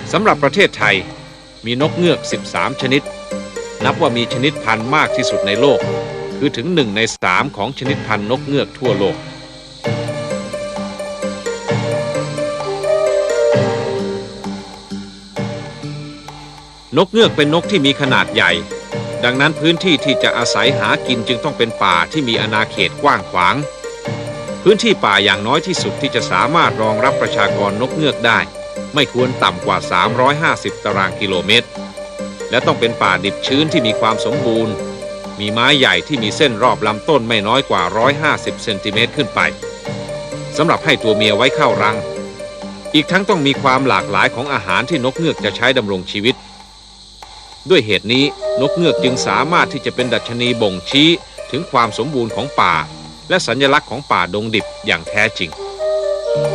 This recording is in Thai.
สำหรับประเทศไทยมีนกเงือก13ชนิดนับว่ามีชนิดพันธุ์มากที่สุดในโลกคือถึง1 ใน 3ของชนิดพันธุ์นกเงือกทั่วโลกนกเงือกเป็นนกที่มีขนาดใหญ่ดังนั้นพื้นที่ที่จะอาศัยหากินจึงต้องเป็นป่าที่มีอาณาเขตกว้างขวางพื้นที่ป่าอย่างน้อยที่สุดที่จะสามารถรองรับประชากรนกเงือกได้ไม่ควรต่ำกว่า350ตารางกิโลเมตรและต้องเป็นป่าดิบชื้นที่มีความสมบูรณ์มีไม้ใหญ่ที่มีเส้นรอบลำต้นไม่น้อยกว่า150เซนติเมตรขึ้นไปสำหรับให้ตัวเมียไว้เข้ารังอีกทั้งต้องมีความหลากหลายของอาหารที่นกเงือกจะใช้ดำรงชีวิตด้วยเหตุนี้นกเงือกจึงสามารถที่จะเป็นดัชนีบ่งชี้ถึงความสมบูรณ์ของป่าและสัญลักษณ์ของป่าดงดิบอย่างแท้จริง